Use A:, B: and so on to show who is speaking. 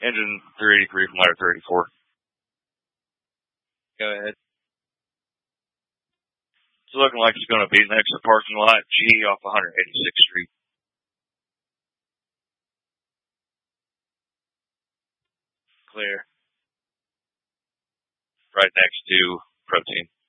A: Engine 383 from ladder 34.
B: Go ahead.
A: It's looking like it's going to be next to the parking lot, G off 186th Street. Clear. Right next to Protein.